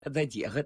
他才解恨。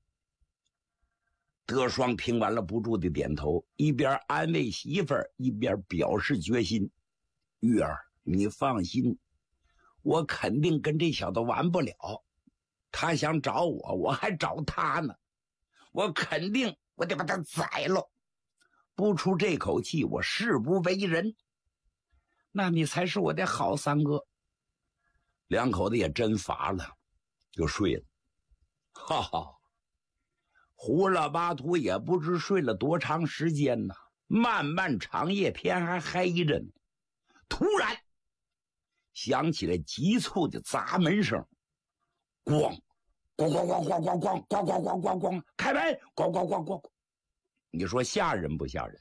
德双听完了不住的点头，一边安慰媳妇儿，一边表示决心。玉儿，你放心，我肯定跟这小子完不了。他想找我，我还找他呢。我肯定我得把他宰了，不出这口气，我誓不为人。那你才是我的好三哥。两口子也真乏了，就睡了。哈哈，胡了巴图也不知睡了多长时间呢。漫漫长夜，天还黑着呢。突然响起了急促的砸门声，咣咣咣咣咣咣咣咣咣咣咣咣，开门！咣咣咣咣。你说吓人不吓人？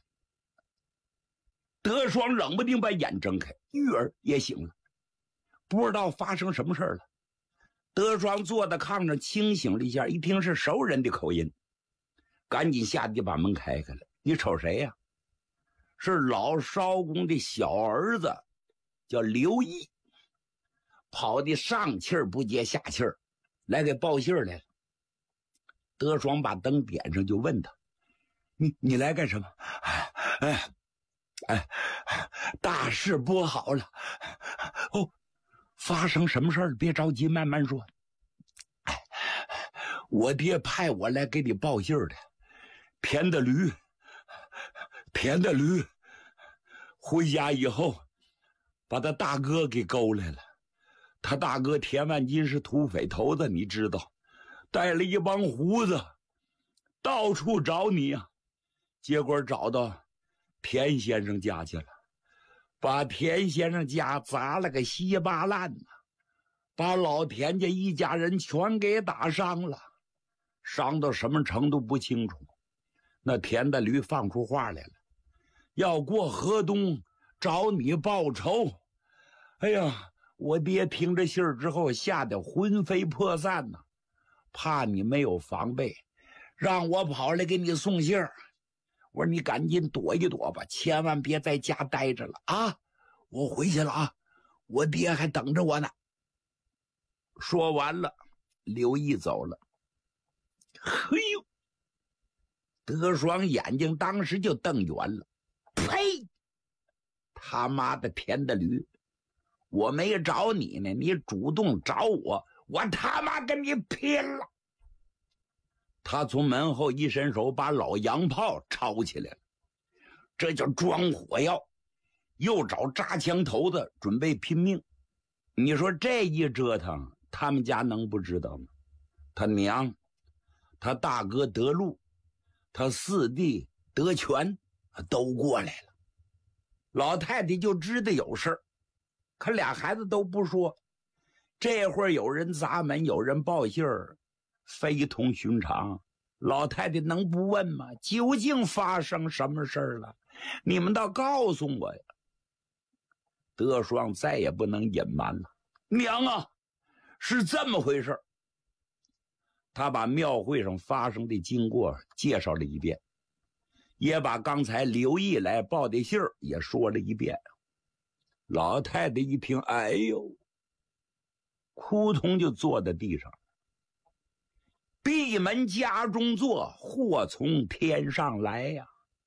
德双冷不丁把眼睁开，玉儿也醒了，不知道发生什么事了。德双坐在炕上清醒了一下，一听是熟人的口音，赶紧下地把门开开了。你瞅谁呀？是老艄公的小儿子，叫刘毅，跑的上气儿不接下气儿，来给报信来了。德双把灯点上，就问他：“你来干什么？”大事不好了！哦，发生什么事儿？别着急，慢慢说。我爹派我来给你报信的，田的驴回家以后把他大哥给勾来了。他大哥田万金是土匪头子，你知道，带了一帮胡子到处找你啊，结果找到田先生家去了，把田先生家砸了个稀巴烂呢，把老田家一家人全给打伤了，伤到什么程度不清楚。那田大驴放出话来了，要过河东找你报仇。哎呀，我爹听着信儿之后吓得魂飞魄散呢，怕你没有防备，让我跑来给你送信儿。我说你赶紧躲一躲吧，千万别在家待着了啊！我回去了啊，我爹还等着我呢。说完了，刘毅走了。嘿呦，德双眼睛当时就瞪圆了。呸！他妈的田的驴，我没找你呢，你主动找我，我他妈跟你拼了！他从门后一伸手，把老洋炮抄起来了，这叫装火药，又找扎枪头子准备拼命。你说这一折腾，他们家能不知道吗？他娘，他大哥德禄，他四弟德全都过来了。老太太就知道有事儿，可俩孩子都不说。这会儿有人砸门，有人报信儿，非同寻常。老太太能不问吗？究竟发生什么事儿了？你们倒告诉我呀！德双再也不能隐瞒了。娘啊，是这么回事。他把庙会上发生的经过介绍了一遍，也把刚才刘毅来报的信儿也说了一遍。老太太一听，哎呦，扑通就坐在地上。闭门家中坐，祸从天上来呀！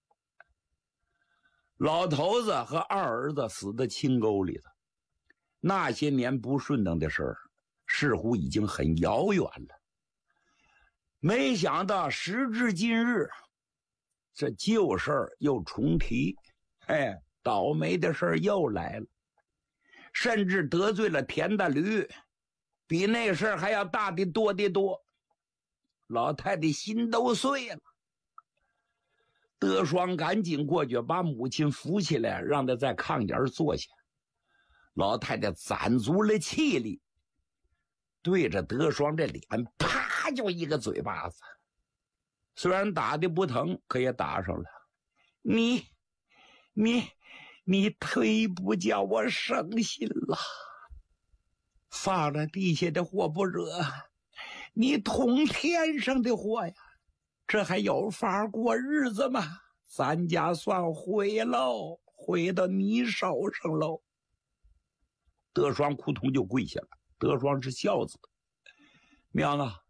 老头子和二儿子死在清沟里头，那些年不顺当的事儿似乎已经很遥远了。没想到时至今日，这旧事儿又重提，倒霉的事儿又来了，甚至得罪了田大驴，比那事儿还要大的多的多。老太太心都碎了。德双赶紧过去把母亲扶起来，让她在炕沿坐下。老太太攒足了气力，对着德双这脸啪就一个嘴巴子，虽然打的不疼，可也打上了。你忒不叫我省心了，放了地下的祸不惹，你捅天上的祸呀，这还有法过日子吗？咱家算毁喽，毁到你手上喽。德双扑通就跪下了。德双是孝子，娘啊，